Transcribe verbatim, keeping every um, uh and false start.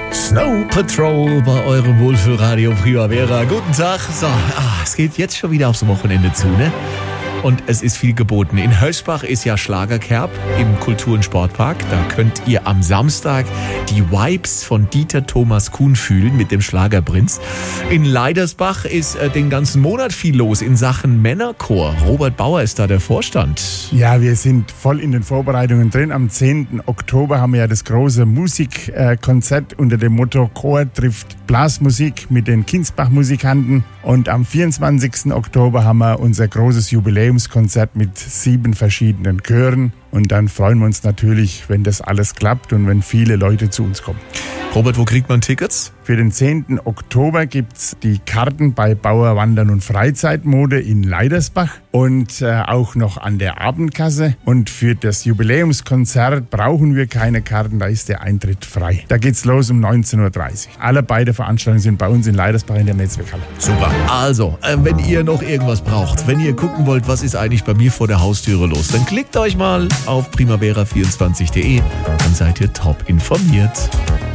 Snow Patrol bei eurem Wohlfühlradio Primavera. Guten Tag. So, ah, es geht jetzt schon wieder aufs Wochenende zu, ne? Und es ist viel geboten. In Hösbach ist ja Schlagerkerb im Kultur- und Sportpark. Da könnt ihr am Samstag die Vibes von Dieter Thomas Kuhn fühlen mit dem Schlagerprinz. In Leidersbach ist äh, den ganzen Monat viel los in Sachen Männerchor. Robert Bauer ist da der Vorstand. Ja, wir sind voll in den Vorbereitungen drin. Am zehnten Oktober haben wir ja das große Musikkonzert unter dem Motto Chor trifft Blasmusik mit den Kinsbach-Musikanten. Und am vierundzwanzigsten Oktober haben wir unser großes Jubiläumskonzert mit sieben verschiedenen Chören. Und dann freuen wir uns natürlich, wenn das alles klappt und wenn viele Leute zu uns kommen. Robert, wo kriegt man Tickets? Für den zehnten Oktober gibt's die Karten bei Bauer Wandern und Freizeitmode in Leidersbach und äh, auch noch an der Abendkasse. Und für das Jubiläumskonzert brauchen wir keine Karten, da ist der Eintritt frei. Da geht's los um neunzehn Uhr dreißig. Alle beide Veranstaltungen sind bei uns in Leidersbach in der Netzwerkhalle. Super. Also, äh, wenn ihr noch irgendwas braucht, wenn ihr gucken wollt, was ist eigentlich bei mir vor der Haustüre los, dann klickt euch mal auf primavera vierundzwanzig punkt de, dann seid ihr top informiert.